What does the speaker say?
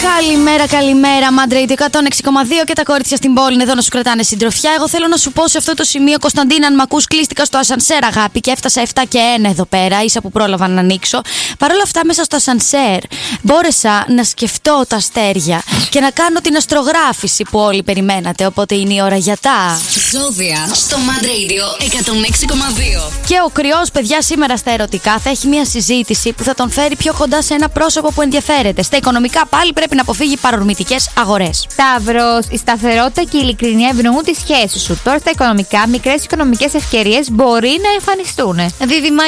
Καλημέρα, Μάντρα 106,2 και τα κορίτσια στην πόλη είναι εδώ να σου κρατάνε συντροφιά. Εγώ θέλω να σου πω σε αυτό το σημείο, Κωνσταντίνα, αν μ' ακούς, κλείστηκα στο ασανσέρ, αγάπη, και έφτασα 7 και 1 εδώ πέρα, ίσα που πρόλαβα να ανοίξω. Παρ' όλα αυτά, μέσα στο ασανσέρ μπόρεσα να σκεφτώ τα αστέρια και να κάνω την αστρογράφηση που όλοι περιμένατε. Οπότε είναι η ώρα για τα ζώδια στο Mad Radio 106,2. Και ο κρυός, παιδιά, σήμερα στα ερωτικά θα έχει μια συζήτηση που θα τον φέρει πιο κοντά σε ένα πρόσωπο που ενδιαφέρεται. Στα οικονομικά πάλι πρέπει να αποφύγει παρορμητικές αγορές. Ταύρος, η σταθερότητα και η ειλικρινία ευνοούν τις σχέσεις σου. Τώρα στα οικονομικά, μικρές οικονομικές ευκαιρίες μπορεί να εμφανιστούν. Δίδυμα,